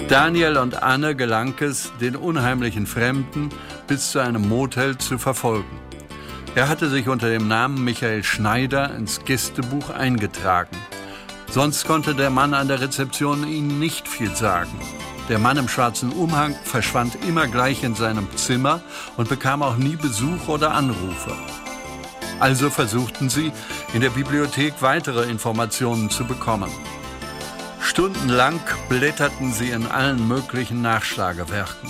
Daniel und Anne gelang es, den unheimlichen Fremden bis zu einem Motel zu verfolgen. Er hatte sich unter dem Namen Michael Schneider ins Gästebuch eingetragen. Sonst konnte der Mann an der Rezeption ihnen nicht viel sagen. Der Mann im schwarzen Umhang verschwand immer gleich in seinem Zimmer und bekam auch nie Besuch oder Anrufe. Also versuchten sie, in der Bibliothek weitere Informationen zu bekommen. Stundenlang blätterten sie in allen möglichen Nachschlagewerken.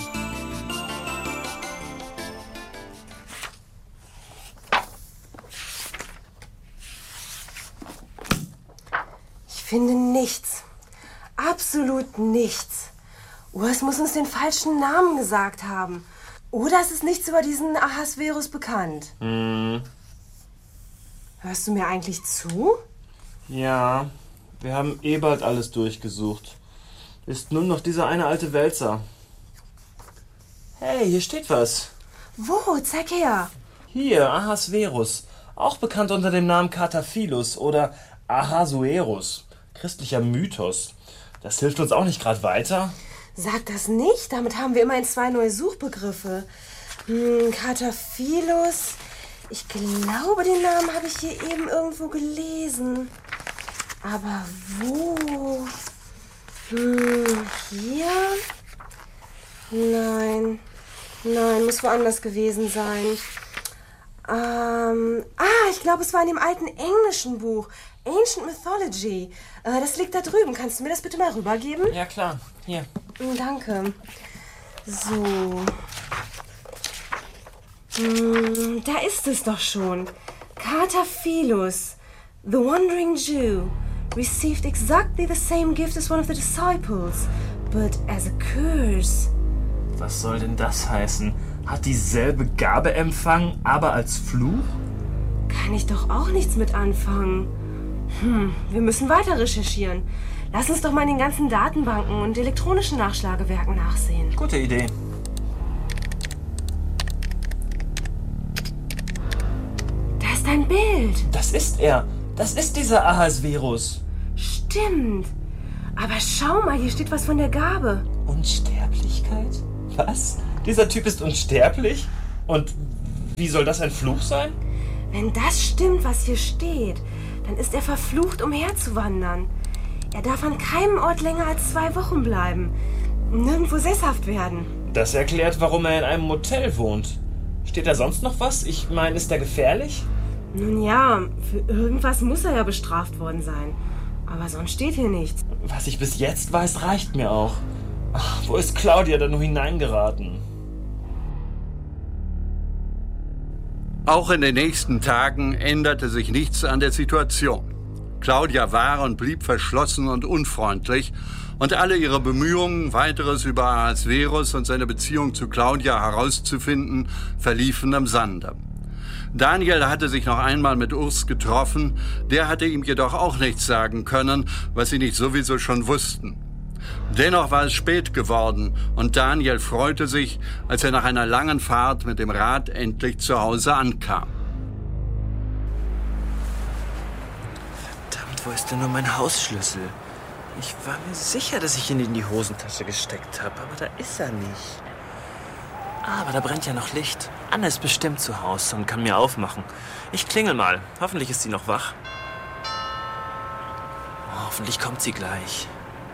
Ich finde nichts. Absolut nichts. Urs muss uns den falschen Namen gesagt haben. Oder es ist nichts über diesen Ahasverus bekannt. Hörst du mir eigentlich zu? Ja, wir haben bald alles durchgesucht. Ist nun noch dieser eine alte Wälzer. Hey, hier steht was. Wo? Zeig her. Hier, Ahasverus. Auch bekannt unter dem Namen Kataphilus oder Ahasuerus. Christlicher Mythos. Das hilft uns auch nicht gerade weiter. Sag das nicht. Damit haben wir immerhin 2 neue Suchbegriffe. Kataphilus. Ich glaube, den Namen habe ich hier eben irgendwo gelesen. Aber wo? Hier? Nein, muss woanders gewesen sein. Ich glaube, es war in dem alten englischen Buch. Ancient Mythology. Das liegt da drüben. Kannst du mir das bitte mal rübergeben? Ja, klar. Hier. Danke. So. Da ist es doch schon. Kataphilus, the wandering Jew, received exactly the same gift as one of the disciples, but as a curse. Was soll denn das heißen? Hat dieselbe Gabe empfangen, aber als Fluch? Kann ich doch auch nichts mit anfangen. Wir müssen weiter recherchieren. Lass uns doch mal in den ganzen Datenbanken und elektronischen Nachschlagewerken nachsehen. Gute Idee. Da ist ein Bild. Das ist er. Das ist dieser Ahasverus. Stimmt. Aber schau mal, hier steht was von der Gabe. Unsterblichkeit? Was? Dieser Typ ist unsterblich? Und wie soll das ein Fluch sein? Wenn das stimmt, was hier steht, dann ist er verflucht, umherzuwandern. Er darf an keinem Ort länger als 2 Wochen bleiben. Nirgendwo sesshaft werden. Das erklärt, warum er in einem Motel wohnt. Steht da sonst noch was? Ich meine, ist er gefährlich? Nun ja, für irgendwas muss er ja bestraft worden sein. Aber sonst steht hier nichts. Was ich bis jetzt weiß, reicht mir auch. Ach, wo ist Claudia da nur hineingeraten? Auch in den nächsten Tagen änderte sich nichts an der Situation. Claudia war und blieb verschlossen und unfreundlich und alle ihre Bemühungen, weiteres über Ahasverus und seine Beziehung zu Claudia herauszufinden, verliefen im Sande. Daniel hatte sich noch einmal mit Urs getroffen, der hatte ihm jedoch auch nichts sagen können, was sie nicht sowieso schon wussten. Dennoch war es spät geworden und Daniel freute sich, als er nach einer langen Fahrt mit dem Rad endlich zu Hause ankam. Verdammt, wo ist denn nur mein Hausschlüssel? Ich war mir sicher, dass ich ihn in die Hosentasche gesteckt habe, aber da ist er nicht. Aber da brennt ja noch Licht. Anna ist bestimmt zu Hause und kann mir aufmachen. Ich klingel mal. Hoffentlich ist sie noch wach. Hoffentlich kommt sie gleich.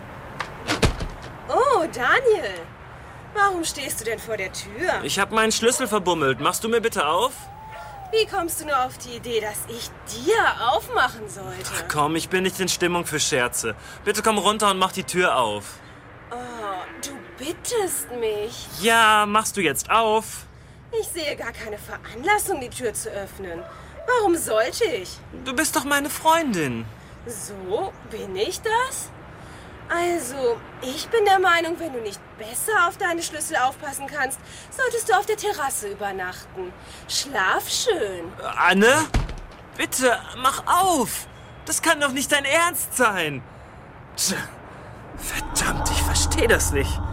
Oh, Daniel. Warum stehst du denn vor der Tür? Ich habe meinen Schlüssel verbummelt. Machst du mir bitte auf? Wie kommst du nur auf die Idee, dass ich dir aufmachen sollte? Ach komm, ich bin nicht in Stimmung für Scherze. Bitte komm runter und mach die Tür auf. Oh, du bittest mich. Ja, machst du jetzt auf? Ich sehe gar keine Veranlassung, die Tür zu öffnen. Warum sollte ich? Du bist doch meine Freundin. So, bin ich das? Also, ich bin der Meinung, wenn du nicht besser auf deine Schlüssel aufpassen kannst, solltest du auf der Terrasse übernachten. Schlaf schön. Anne? Bitte, mach auf! Das kann doch nicht dein Ernst sein! Tch, verdammt, ich verstehe das nicht.